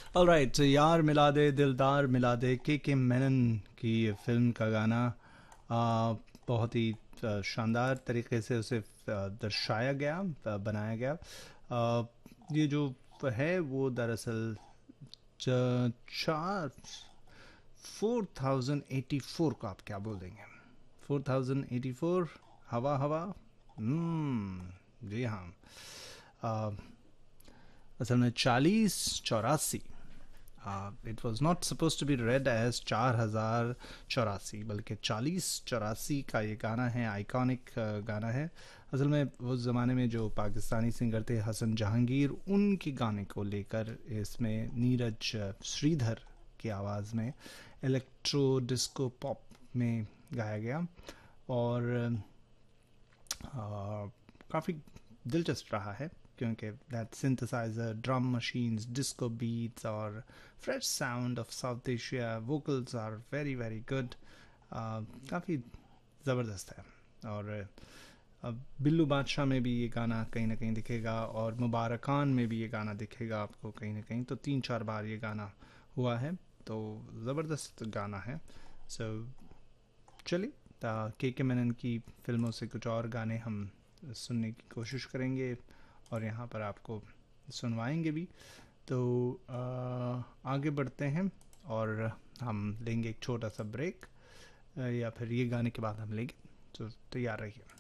Alright, यार मिला दे दिलदार मिला दे के मेनन की ये फिल्म का गाना बहुत ही शानदार तरीके से उसे दर्शाया गया, बनाया गया। ये जो है वो दरअसल चार 4084 को आप क्या बोल देंगे? 4084, हवा हवा। जी हाँ। अ, असल में 4084, it was not suppose to be red as 4084, बल्कि 4084 का ये गाना है, आइकॉनिक गाना है। असल में उस ज़माने में जो पाकिस्तानी सिंगर थे हसन जहांगीर, उनके गाने को लेकर इसमें नीरज श्रीधर की आवाज़ में इलेक्ट्रो डिस्को पॉप में गाया गया। और काफ़ी दिलचस्प रहा है, क्योंकि that synthesiser, drum machines, disco beats और fresh sound of south Asia vocals are very very good. काफ़ी ज़बरदस्त है। और बिल्लू बादशाह में भी ये गाना कहीं ना कहीं दिखेगा, और मुबारक खान में भी ये गाना दिखेगा आपको कहीं ना कहीं। तो 3-4 बार ये गाना हुआ है, तो ज़बरदस्त गाना है। सो चलिए, के मेनन की फिल्मों से कुछ और गाने हम सुनने की कोशिश करेंगे, और यहाँ पर आपको सुनवाएंगे भी। तो आगे बढ़ते हैं, और हम लेंगे एक छोटा सा ब्रेक, या फिर ये गाने के बाद हम लेंगे। तो तैयार रहिए।